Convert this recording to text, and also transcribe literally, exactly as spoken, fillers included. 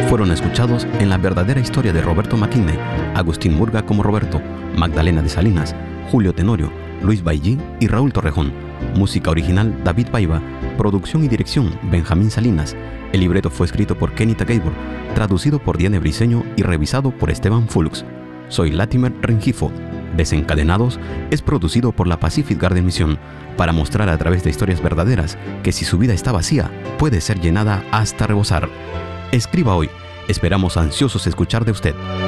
fueron escuchados en La verdadera historia de Roberto McKinney, Agustín Murga como Roberto, Magdalena de Salinas, Julio Tenorio, Luis Baillí y Raúl Torrejón. Música original David Paiva, producción y dirección Benjamín Salinas. El libreto fue escrito por Kenny Takeibo, traducido por Diane Briceño y revisado por Esteban Fulks. Soy Latimer Rengifo. Desencadenados es producido por la Pacific Garden Mission para mostrar a través de historias verdaderas que si su vida está vacía, puede ser llenada hasta rebosar. Escriba hoy. Esperamos ansiosos escuchar de usted.